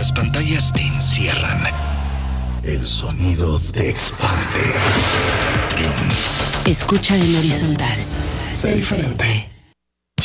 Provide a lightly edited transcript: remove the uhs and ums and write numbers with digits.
las pantallas te encierran, el sonido te expande. Trión. Escucha en horizontal. Sé diferente.